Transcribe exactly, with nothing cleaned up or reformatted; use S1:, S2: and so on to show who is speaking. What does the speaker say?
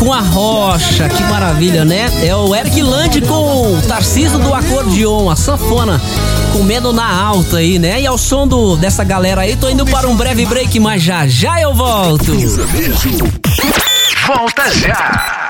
S1: com a Rocha, que maravilha, né? É o Eric Lande com o Tarcísio do acordeon, a sanfona comendo na alta aí, né? E ao som do, dessa galera aí, tô indo para um breve break, mas já já eu volto.
S2: Volta já!